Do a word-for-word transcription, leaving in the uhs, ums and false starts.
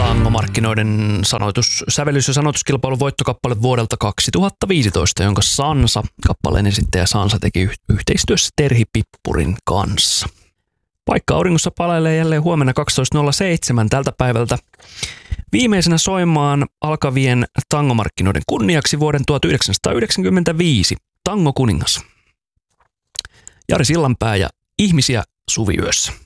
Tangomarkkinoiden sanoitus, sävellys- ja sanoituskilpailun voittokappale vuodelta kaksituhattaviisitoista, jonka Sansa, kappaleen esittäjä Sansa, teki yhteistyössä Terhi Pippurin kanssa. Paikka auringossa palailee jälleen huomenna kaksitoista nolla seitsemän tältä päivältä. Viimeisenä soimaan alkavien tangomarkkinoiden kunniaksi vuoden tuhatyhdeksänsataayhdeksänkymmentäviisi Tango kuningas Jari Sillanpää ja Ihmisiä suviyössä.